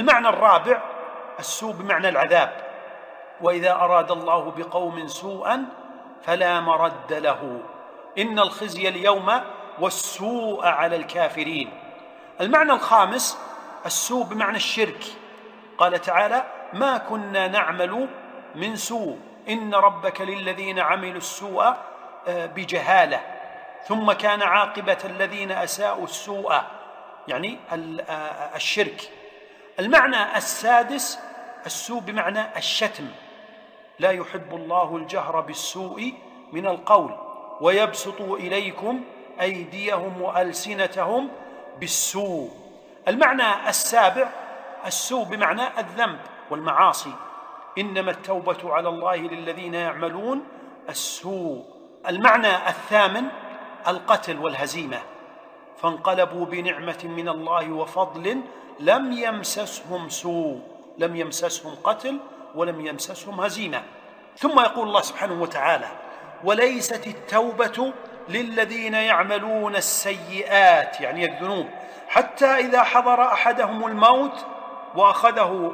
المعنى الرابع السوء بمعنى العذاب، وإذا أراد الله بقوم سوءا فلا مرد له إن الخزي اليوم والسوء على الكافرين. المعنى الخامس السوء بمعنى الشرك، قال تعالى ما كنا نعمل من سوء إن ربك للذين عملوا السوء بجهالة ثم كان عاقبة الذين أساءوا السوء، يعني الشرك. المعنى السادس السوء بمعنى الشتم، لا يحب الله الجهر بالسوء من القول ويبسط إليكم أيديهم وألسنتهم بالسوء. المعنى السابع السوء بمعنى الذنب والمعاصي، إنما التوبة على الله للذين يعملون السوء. المعنى الثامن القتل والهزيمة، فانقلبوا بنعمة من الله وفضل لم يمسسهم سوء، لم يمسسهم قتل ولم يمسسهم هزيمة. ثم يقول الله سبحانه وتعالى وليست التوبة للذين يعملون السيئات، يعني الذنوب، حتى إذا حضر أحدهم الموت وأخذه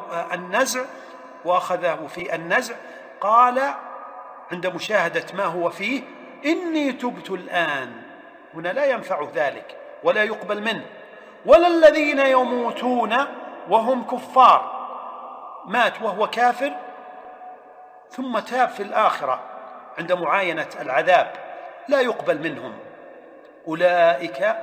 في النزع قال عند مشاهدة ما هو فيه إني تبت الآن. هنا لا ينفع ذلك ولا يقبل منه. ولا الذين يموتون وهم كفار، مات وهو كافر ثم تاب في الآخرة عند معاينة العذاب، لا يقبل منهم. أولئك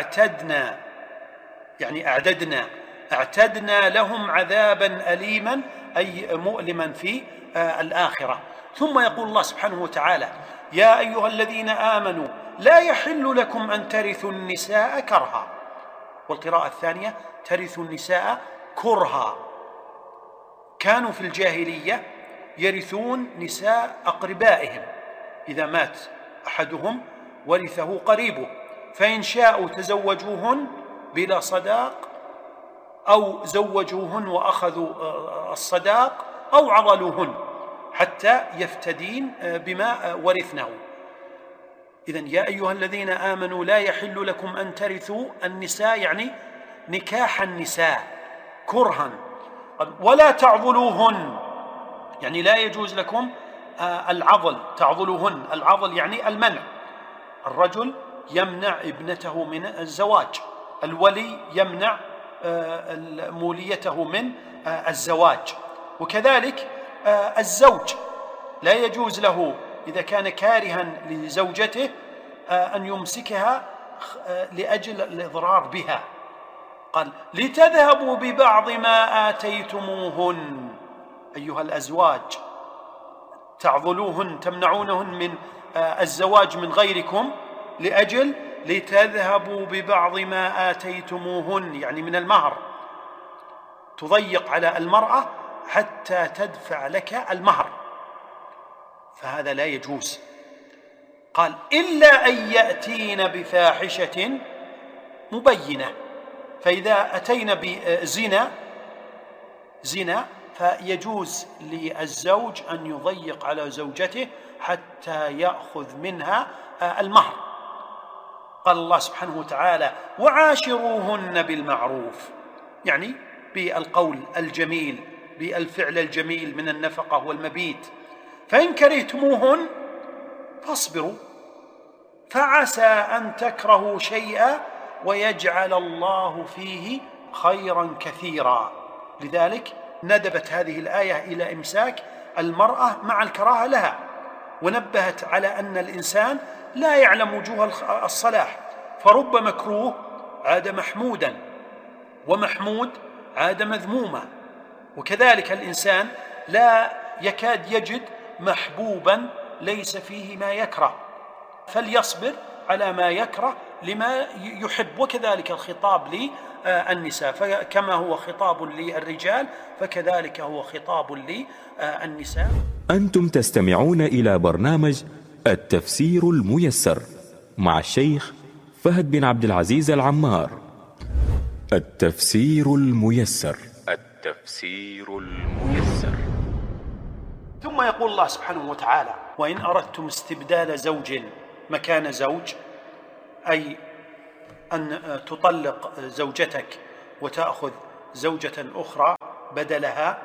أعتدنا لهم عذابا أليما، أي مؤلما في الآخرة. ثم يقول الله سبحانه وتعالى يا أيها الذين آمنوا لا يحل لكم أن ترثوا النساء كرها، والقراءة الثانية ترثوا النساء كرها. كانوا في الجاهلية يرثون نساء أقربائهم، إذا مات أحدهم ورثه قريبه، فإن شاءوا تزوجوهن بلا صداق أو زوجوهن وأخذوا الصداق أو عضلوهن حتى يفتدين بما ورثنه. إذن يا أيها الذين آمنوا لا يحل لكم أن ترثوا النساء، يعني نكاح النساء كرها، ولا تعضلوهن، يعني لا يجوز لكم العضل، تعضلوهن، العضل يعني المنع. الرجل يمنع ابنته من الزواج، الولي يمنع موليته من الزواج، وكذلك الزوج لا يجوز له إذا كان كارها لزوجته أن يمسكها لأجل الإضرار بها. قال لتذهبوا ببعض ما آتيتموهن، أيها الأزواج تعضلوهن تمنعونهن من الزواج من غيركم لأجل لتذهبوا ببعض ما آتيتموهن، يعني من المهر، تضيق على المرأة حتى تدفع لك المهر، فهذا لا يجوز. قال إلا أن يأتين بفاحشة مبينة، فإذا أتينا بزنا فيجوز للزوج أن يضيق على زوجته حتى يأخذ منها المهر. قال الله سبحانه وتعالى وعاشروهن بالمعروف، يعني بالقول الجميل، بالفعل الجميل من النفقة والمبيت. فإن كرهتموهن فاصبروا، فعسى أن تكرهوا شيئا ويجعل الله فيه خيرا كثيرا. لذلك ندبت هذه الآية إلى إمساك المرأة مع الكراهة لها، ونبهت على أن الإنسان لا يعلم وجوه الصلاح، فرب مكروه عاد محمودا، ومحمود عاد مذموما. وكذلك الإنسان لا يكاد يجد محبوبا ليس فيه ما يكره، فليصبر على ما يكره لما يحب. وكذلك الخطاب للنساء، فكما هو خطاب للرجال فكذلك هو خطاب للنساء. أنتم تستمعون إلى برنامج التفسير الميسر مع الشيخ فهد بن عبد العزيز العمار. التفسير الميسر، التفسير الميسر. ثم يقول الله سبحانه وتعالى وإن أردتم استبدال زوج مكان زوج، أي أن تطلق زوجتك وتأخذ زوجة أخرى بدلها،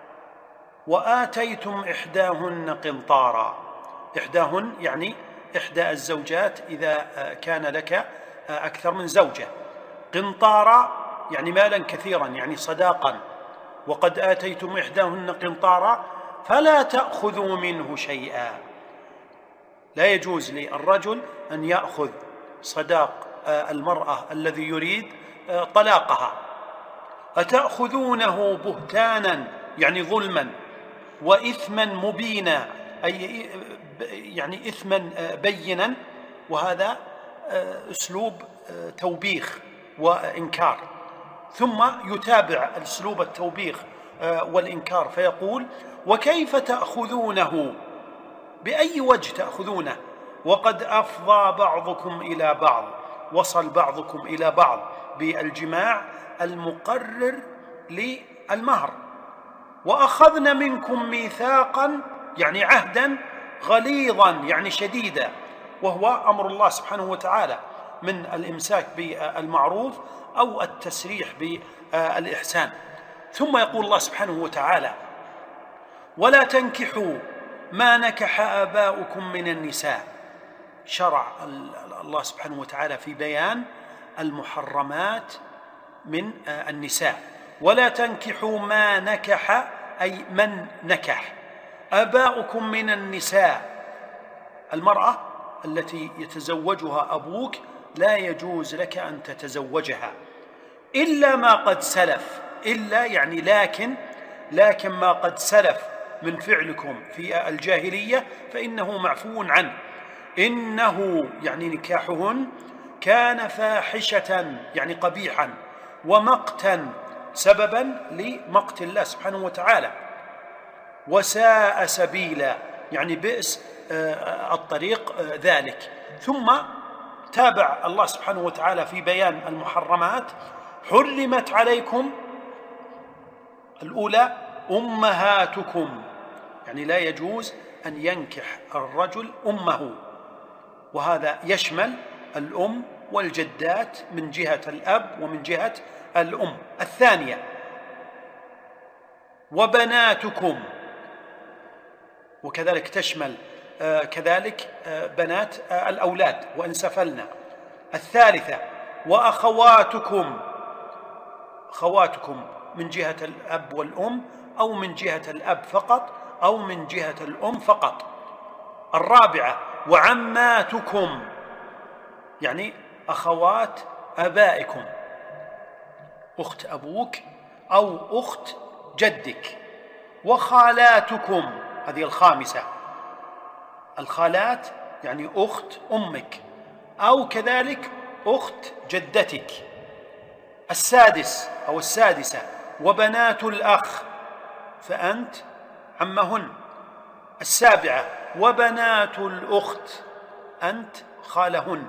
وآتيتم إحداهن قنطارا. إحداهن يعني إحدى الزوجات إذا كان لك أكثر من زوجة، قنطارا يعني مالا كثيرا يعني صداقا. وقد آتيتم إحداهن قنطارا فلا تأخذوا منه شيئا. لا يجوز للرجل أن يأخذ صداق المرأة الذي يريد طلاقها. أتأخذونه بهتانا يعني ظلما، وإثما مبينا أي يعني إثما بينا، وهذا أسلوب توبيخ وإنكار. ثم يتابع أسلوب التوبيخ والإنكار فيقول: وكيف تأخذونه؟ بأي وجه تأخذونه وقد أفضى بعضكم إلى بعض، وصل بعضكم إلى بعض بالجماع المقرر للمهر، وأخذن منكم ميثاقا يعني عهدا غليظا يعني شديدا، وهو أمر الله سبحانه وتعالى من الإمساك بالمعروف أو التسريح بالإحسان. ثم يقول الله سبحانه وتعالى: ولا تنكحوا ما نكح آباؤكم من النساء. شرع الله سبحانه وتعالى في بيان المحرمات من النساء. ولا تنكحوا ما نكح أي من نكح آباؤكم من النساء. المرأة التي يتزوجها أبوك لا يجوز لك أن تتزوجها إلا ما قد سلف. إلا يعني لكن ما قد سلف من فعلكم في الجاهلية فإنه معفو عنه. إنه يعني نكاحهن كان فاحشة يعني قبيحا، ومقتا سببا لمقت الله سبحانه وتعالى، وساء سبيلا يعني بئس الطريق ذلك. ثم تابع الله سبحانه وتعالى في بيان المحرمات: حرمت عليكم الأولى أمهاتكم، يعني لا يجوز أن ينكح الرجل أمه، وهذا يشمل الأم والجدات من جهة الأب ومن جهة الأم. الثانية وبناتكم، وكذلك تشمل كذلك بنات الأولاد وإن سفلنا. الثالثة وأخواتكم، أخواتكم من جهة الأب والأم أو من جهة الأب فقط أو من جهة الأم فقط. الرابعة وعماتكم، يعني أخوات آبائكم، أخت أبوك أو أخت جدك. وخالاتكم، هذه الخامسة. الخالات يعني أخت أمك أو كذلك أخت جدتك. السادس أو السادسة وبنات الأخ فأنت عمهن. السابعة وبنات الأخت أنت خالهن.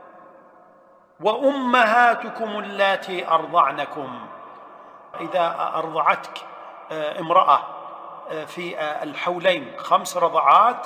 وأمهاتكم اللاتي أرضعنكم، إذا أرضعتك امرأة في الحولين 5 رضعات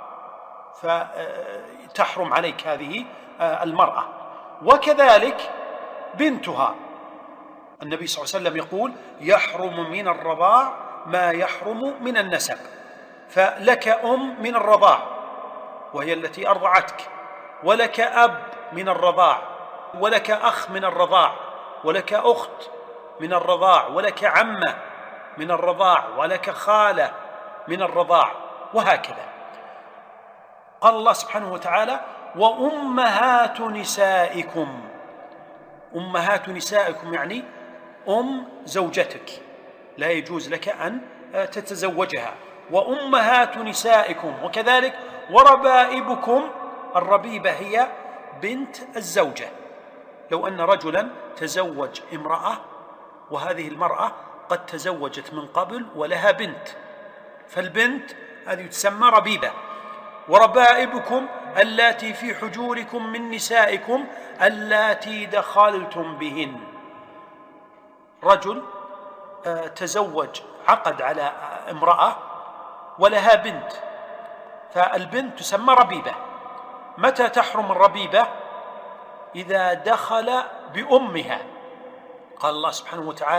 فتحرم عليك هذه المرأة. وكذلك بنتها، النبي صلى الله عليه وسلم يقول: يحرم من الرضاع ما يحرم من النسب. فلك أم من الرضاع وهي التي أرضعتك، ولك أب من الرضاع، ولك أخ من الرضاع، ولك أخت من الرضاع، ولك عمة من الرضاع، ولك خالة من الرضاع، وهكذا. قال الله سبحانه وتعالى: وأمهات نسائكم. أمهات نسائكم يعني أم زوجتك لا يجوز لك أن تتزوجها. وأمهات نسائكم، وكذلك وربائبكم. الربيبة هي بنت الزوجة. لو أن رجلا تزوج امرأة وهذه المرأة قد تزوجت من قبل ولها بنت، فالبنت هذه تسمى ربيبة. وربائبكم اللاتي في حجوركم من نسائكم اللاتي دخلتم بهن. رجل تزوج عقد على امرأة ولها بنت، فالبنت تسمى ربيبة. متى تحرم الربيبة؟ إذا دخل بأمها. قال الله سبحانه وتعالى: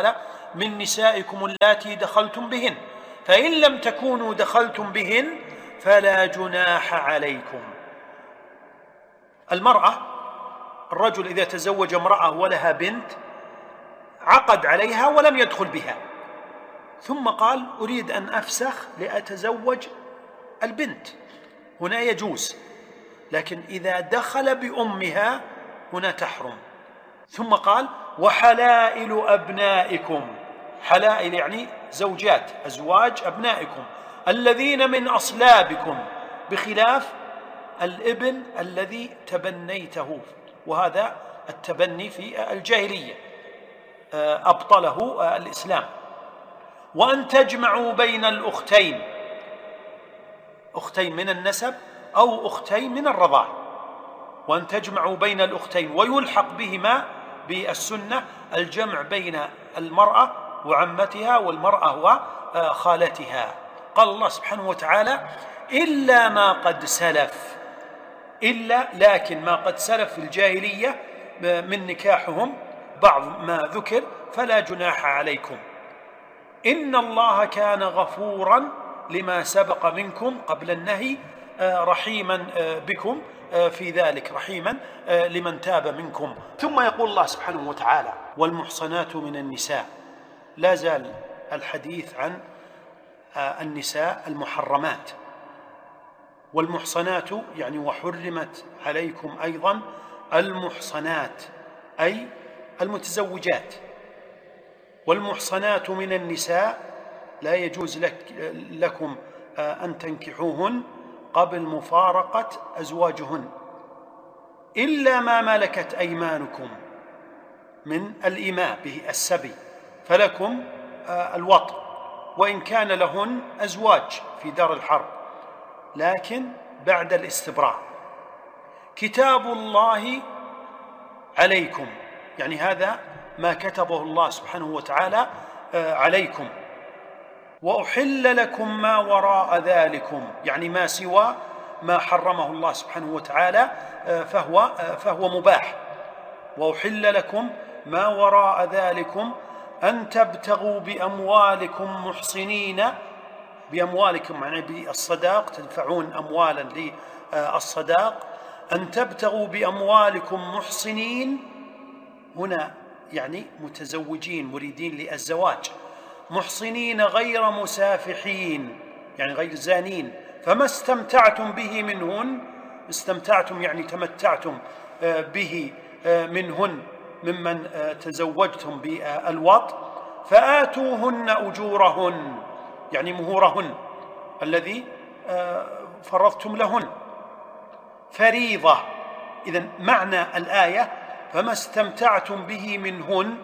من نسائكم اللاتي دخلتم بهن، فإن لم تكونوا دخلتم بهن فلا جناح عليكم. المرأة، الرجل إذا تزوج امرأة ولها بنت عقد عليها ولم يدخل بها، ثم قال أريد أن أفسخ لأتزوج البنت، هنا يجوز، لكن إذا دخل بأمها هنا تحرم. ثم قال وحلائل أبنائكم، حلائل يعني زوجات، أزواج أبنائكم الذين من أصلابكم، بخلاف الابن الذي تبنيته، وهذا التبني في الجاهلية أبطله الإسلام. وأن تجمعوا بين الأختين، أختين من النسب أو أختين من الرضاع، وأن تجمعوا بين الأختين، ويلحق بهما بالسنة الجمع بين المرأة وعمتها والمرأة وخالتها. قال الله سبحانه وتعالى إلا ما قد سلف، إلا لكن ما قد سلف في الجاهلية من نكاحهم بعض ما ذكر فلا جناح عليكم، إن الله كان غفورا لما سبق منكم قبل النهي رحيما بكم في ذلك، رحيما لمن تاب منكم. ثم يقول الله سبحانه وتعالى والمحصنات من النساء، لا زال الحديث عن النساء المحرمات. والمحصنات يعني وحرمت عليكم أيضا المحصنات أي المتزوجات. والمحصنات من النساء لا يجوز لكم أن تنكحوهن قبل مفارقة أزواجهن إلا ما ملكت أيمانكم من الإماء به السبي، فلكم الوطء وإن كان لهن أزواج في دار الحرب، لكن بعد الاستبراء. كتاب الله عليكم يعني هذا ما كتبه الله سبحانه وتعالى عليكم. وأحل لكم ما وراء ذلكم يعني ما سوى ما حرمه الله سبحانه وتعالى فهو مباح. وأحل لكم ما وراء ذلكم أن تبتغوا بأموالكم محصنين، بأموالكم يعني بالصداق، تدفعون أموالا للصداق، أن تبتغوا بأموالكم محصنين، هنا يعني متزوجين مريدين للزواج، محصنين غير مسافحين يعني غير زانين، فما استمتعتم به منهن، استمتعتم يعني تمتعتم به منهن ممن تزوجتم بالوطء، فآتوهن أجورهن يعني مهورهن الذي فرضتم لهن فريضة. إذن معنى الآية فما استمتعتم به منهن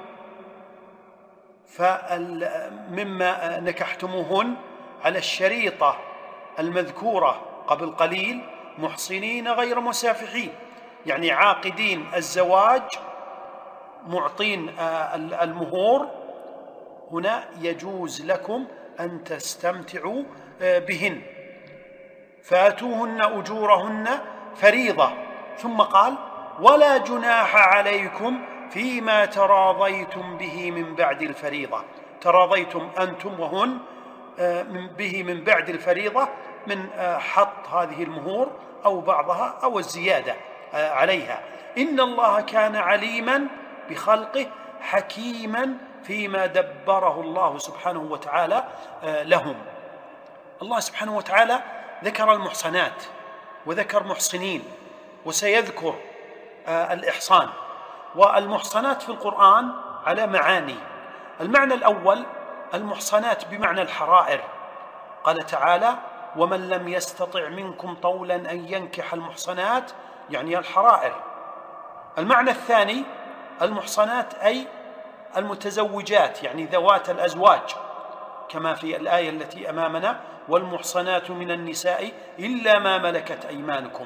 مما نكحتموهن على الشريطة المذكورة قبل قليل، محصنين غير مسافحين يعني عاقدين الزواج معطين المهور، هنا يجوز لكم أن تستمتعوا بهن. فآتوهن أجورهن فريضة. ثم قال ولا جناح عليكم فيما تراضيتم به من بعد الفريضة، تراضيتم أنتم وهن به من بعد الفريضة من حط هذه المهور أو بعضها أو الزيادة عليها. إن الله كان عليما بخلقه حكيما فيما دبره الله سبحانه وتعالى لهم. الله سبحانه وتعالى ذكر المحصنات وذكر محصنين، وسيذكر الإحصان. والمحصنات في القرآن على معاني. المعنى الأول المحصنات بمعنى الحرائر، قال تعالى ومن لم يستطع منكم طولا أن ينكح المحصنات يعني الحرائر. المعنى الثاني المحصنات أي المتزوجات يعني ذوات الأزواج، كما في الآية التي أمامنا والمحصنات من النساء إلا ما ملكت أيمانكم.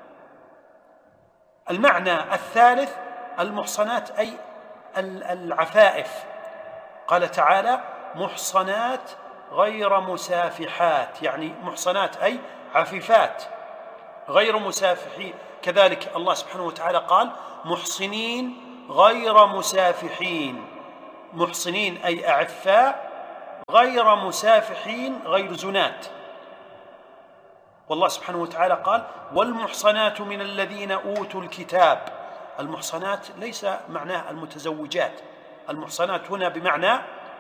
المعنى الثالث المحصنات أي العفائف، قال تعالى محصنات غير مسافحات يعني محصنات أي عفيفات غير مسافحين. كذلك الله سبحانه وتعالى قال محصنين غير مسافحين، محصنين أي أعفاء غير مسافحين غير زنات. والله سبحانه وتعالى قال والمحصنات من الذين أوتوا الكتاب. المحصنات ليس معناه المتزوجات، المحصنات هنا بمعنى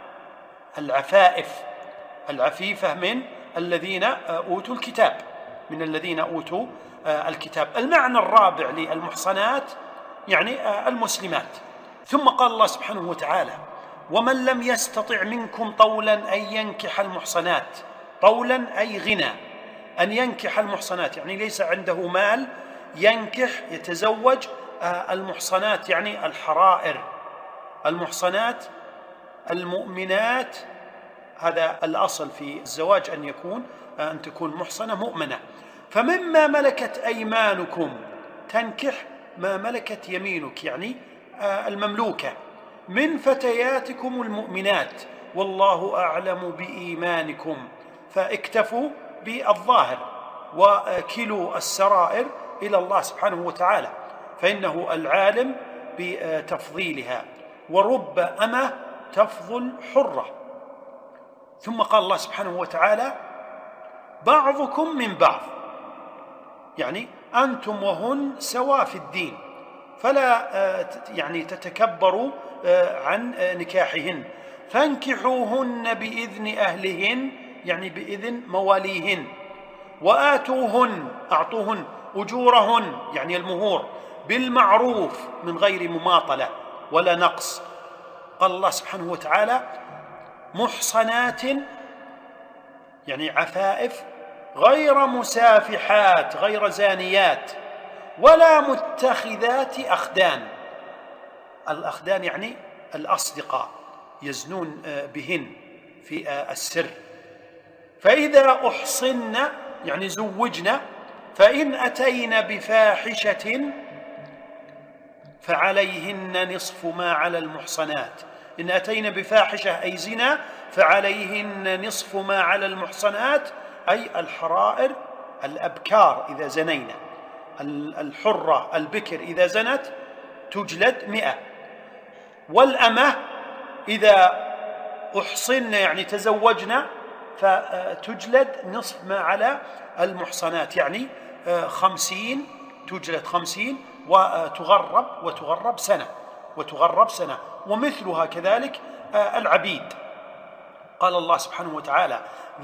العفائف العفيفة من الذين أوتوا الكتاب، من الذين أوتوا الكتاب. المعنى الرابع للمحصنات يعني المسلمات. ثم قال الله سبحانه وتعالى ومن لم يستطع منكم طولا أن ينكح المحصنات. طولا أي غنى، أن ينكح المحصنات يعني ليس عنده مال ينكح يتزوج المحصنات يعني الحرائر، المحصنات المؤمنات. هذا الأصل في الزواج أن تكون محصنة مؤمنة. فمما ملكت أيمانكم، تنكح ما ملكت يمينك يعني المملوكة، من فتياتكم المؤمنات والله أعلم بإيمانكم. فاكتفوا بالظاهر وكلوا السرائر إلى الله سبحانه وتعالى، فإنه العالم بتفضيلها. ورب أمة تفضل حرة. ثم قال الله سبحانه وتعالى بعضكم من بعض، يعني أنتم وهن سواء في الدين، فلا يعني تتكبروا عن نكاحهن. فانكحوهن بإذن أهلهن يعني بإذن مواليهن، وآتوهن أعطوهن أجورهن يعني المهور بالمعروف من غير مماطلة ولا نقص. قال الله سبحانه وتعالى محصنات يعني عفائف غير مسافحات غير زانيات ولا متخذات أخدان. الأخدان يعني الأصدقاء يزنون بهن في السر. فإذا أحصن يعني زوجنا فإن أتين بفاحشة فعليهن نصف ما على المحصنات. إن أتين بفاحشة أي زنا فعليهن نصف ما على المحصنات أي الحرائر الأبكار إذا زنينا. الحرة البكر إذا زنت تجلد 100. والأمة إذا أحصن يعني تزوجنا فتجلد نصف ما على المحصنات يعني 50 تجلد 50 وتغرب سنة. ومثلها كذلك العبيد. قال الله سبحانه وتعالى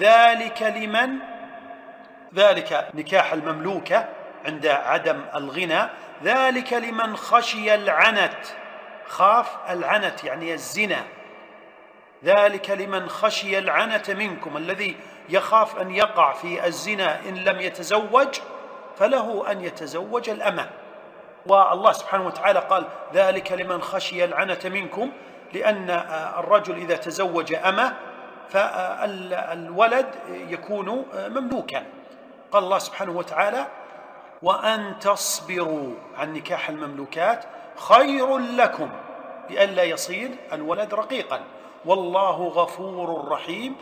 ذلك نكاح المملوكة عند عدم الغنى، ذلك لمن خشي العنت. خاف العنت يعني الزنا. ذلك لمن خشي العنت منكم، الذي يخاف أن يقع في الزنا إن لم يتزوج فله أن يتزوج الأمة. والله سبحانه وتعالى قال ذلك لمن خشي العنت منكم، لأن الرجل إذا تزوج أمة فالولد يكون مملوكا. قال الله سبحانه وتعالى وأن تصبروا عن نكاح المملوكات خير لكم لئلا يصير الولد رقيقا، والله غفور رحيم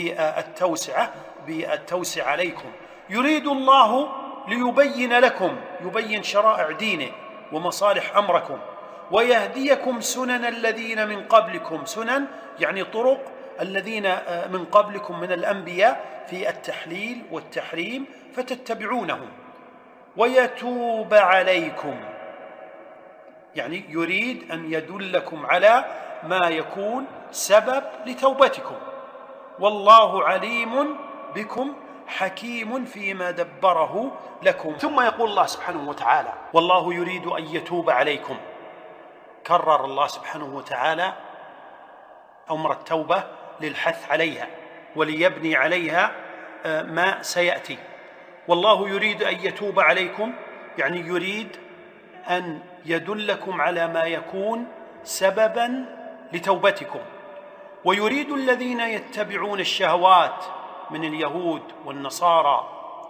بالتوسع عليكم. يريد الله ليبين لكم، يبين شرائع دينه ومصالح أمركم، ويهديكم سنن الذين من قبلكم. سنن يعني طرق الذين من قبلكم من الأنبياء في التحليل والتحريم فتتبعونهم. ويتوب عليكم يعني يريد أن يدلكم على ما يكون سبب لتوبتكم. والله عليم بكم حكيم فيما دبره لكم. ثم يقول الله سبحانه وتعالى والله يريد أن يتوب عليكم. كرر الله سبحانه وتعالى أمر التوبة للحث عليها وليبني عليها ما سيأتي. والله يريد أن يتوب عليكم يعني يريد أن يدلكم على ما يكون سببا لتوبتكم. ويريد الذين يتبعون الشهوات من اليهود والنصارى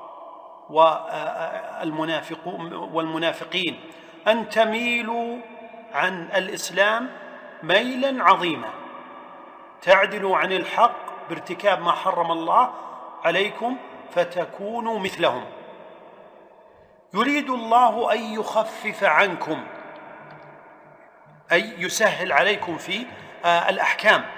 والمنافقين أن تميلوا عن الإسلام ميلا عظيما، تعدلوا عن الحق بارتكاب ما حرم الله عليكم فتكونوا مثلهم. يريد الله أن يخفف عنكم أي يسهل عليكم في الأحكام